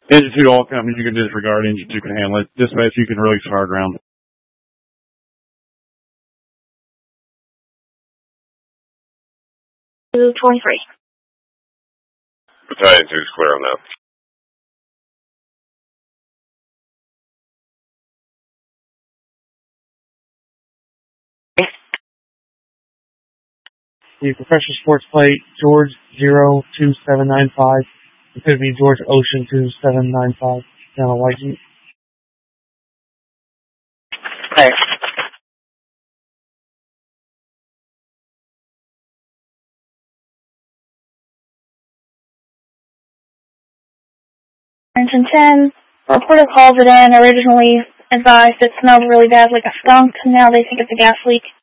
Engine 2 to all companies, you can disregard. Engine 2 can handle it. Dispatch, you can release fire ground. Two 23. Battalion 2 is clear on that. The professional sports plate, George 02795. It could be George Ocean 2795. Down a white Jeep. Hey. Engine 10, reporter calls it in, originally advised it smelled really bad like a skunk, now they think it's a gas leak.